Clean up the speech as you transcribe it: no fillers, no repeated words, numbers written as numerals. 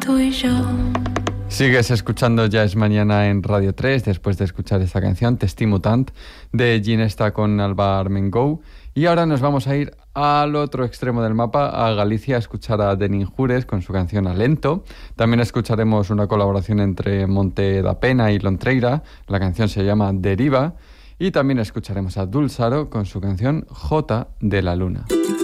tú y yo. Sigues escuchando Ya es Mañana en Radio 3 después de escuchar esta canción, Testimutant, de Ginesta con Alba Armengou. Y ahora nos vamos a ir al otro extremo del mapa, a Galicia, a escuchar a Denin Jures con su canción Alento. También escucharemos una colaboración entre Monte da Pena y Lontreira. La canción se llama Deriva. Y también escucharemos a Dulzaro con su canción Jota de la Luna.